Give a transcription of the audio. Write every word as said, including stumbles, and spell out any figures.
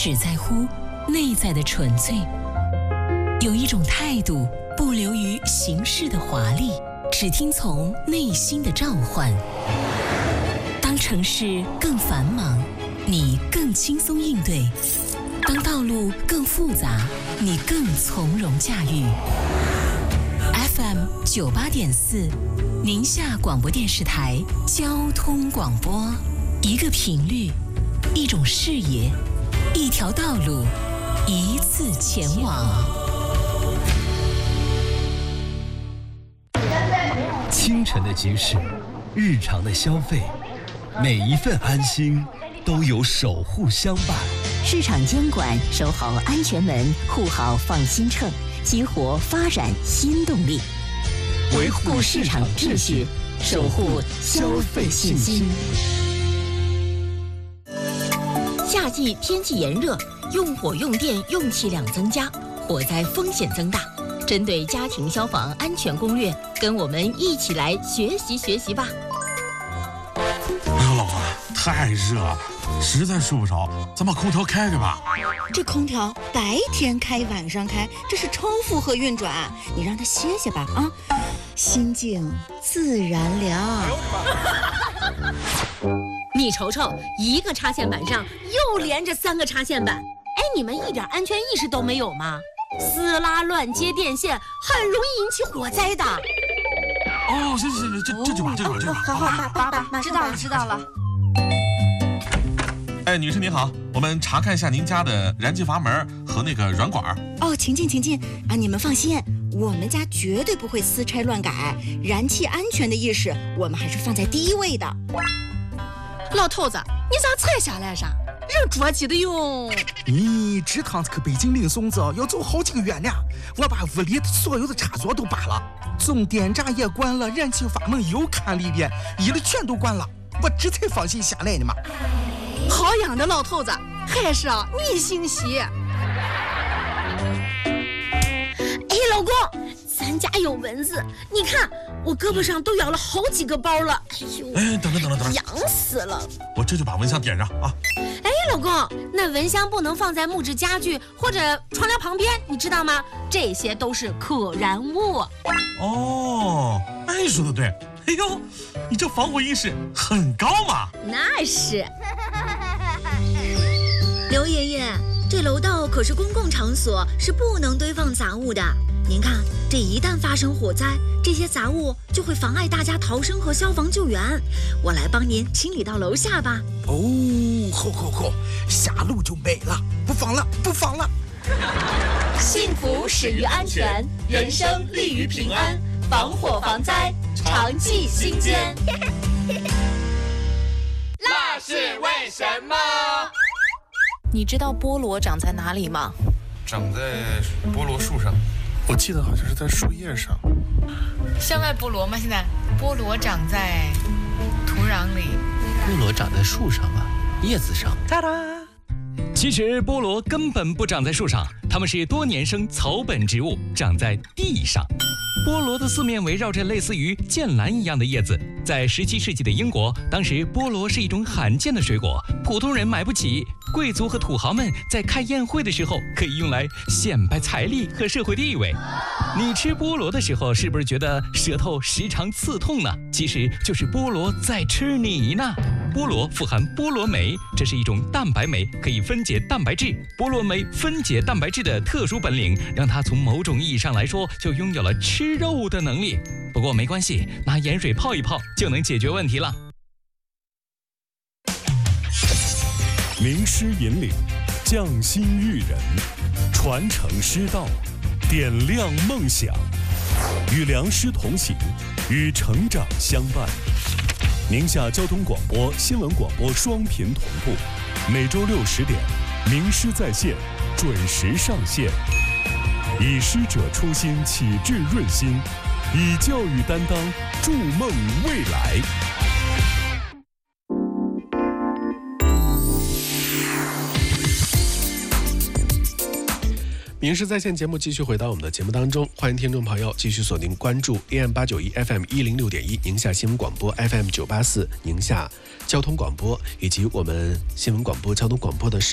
只在乎内在的纯粹。有一种态度，不流于形式的华丽，只听从内心的召唤。当城市更繁忙，你更轻松应对；当道路更复杂，你更从容驾驭。F M 九八点四，宁夏广播电视台交通广播，一个频率，一种视野，一条道路，一次前往。 清晨的集市，日常的消费，每一份安心都有守护相伴。 市场监管，守好安全门，护好放心秤，激活发展新动力，维护市场秩序，守护消费信心。 夏季天气炎热，用火用电用气量增加，火灾风险增大。针对家庭消防安全攻略，跟我们一起来学习学习吧。 哎呀，老婆，太热了，实在睡不着，咱把空调开开吧。 这空调白天开晚上开，这是超负荷运转，你让它歇歇吧啊，心静自然凉。 你瞅瞅，一个插线板上又连着三个插线板，哎，你们一点安全意识都没有吗？撕拉乱接电线很容易引起火灾的。 哦，行行行，这这就把这就把这就把。 好好，爸爸爸，知道了知道了。 哎，女士您好，我们查看一下您家的燃气阀门和那个软管。 哦，请进请进啊！你们放心，我们家绝对不会私拆乱改，燃气安全的意识我们还是放在第一位的。 老头子，你咋才下来噻？人着急的哟。 你这趟子去北京领孙子要走好几个月呢，我把屋里所有的插座都拔了，总电闸也关了，燃气阀门又看了一遍，一律全都关了，我这才放心下来的嘛。 好样的，老头子，还是啊你心细。哎， 老公，咱家有蚊子，你看我胳膊上都咬了好几个包了。哎呦， 哎，等等等等等， 痒死了！ 我这就把蚊香点上啊。 哎，老公，那蚊香不能放在木质家具或者窗帘旁边，你知道吗？这些都是可燃物。 哦，哎，说的对。哎呦，你这防火意识很高嘛。 那是。 刘爷爷，这楼道可是公共场所，是不能堆放杂物的。您看，这一旦发生火灾，这些杂物就会妨碍大家逃生和消防救援。我来帮您清理到楼下吧。 哦，好好好，下楼就没了，不放了，不放了。 幸福始于安全，人生立于平安，防火防灾，常记心间。 那是为什么？ 你知道菠萝长在哪里吗？ 长在菠萝树上，我记得好像是在树叶上。 向外菠萝吗？现在菠萝长在土壤里。 菠萝长在树上啊，叶子上。 哒哒。 其实菠萝根本不长在树上，它们是多年生草本植物，长在地上。菠萝的四面围绕着类似于剑兰一样的叶子。在十七世纪的英国，当时菠萝是一种罕见的水果，普通人买不起，贵族和土豪们在开宴会的时候可以用来显摆财力和社会地位。你吃菠萝的时候是不是觉得舌头时常刺痛呢？其实就是菠萝在吃你呢。菠萝富含菠萝酶，这是一种蛋白酶，可以分解蛋白质。菠萝酶分解蛋白质的特殊本领，让它从某种意义上来说就拥有了吃肉的能力。不过没关系，拿盐水泡一泡就能解决问题了。 名师引领，匠心育人，传承师道，点亮梦想，与良师同行，与成长相伴。宁夏交通广播、新闻广播双频同步，每周六十点，名师在线，准时上线。以师者初心，启智润心，以教育担当，筑梦未来。 名师在线节目继续回到我们的节目当中，欢迎听众朋友继续锁定关注 A M 八九一 F M 一零六点一宁夏新闻广播 F M 九八四宁夏交通广播以及我们新闻广播交通广播的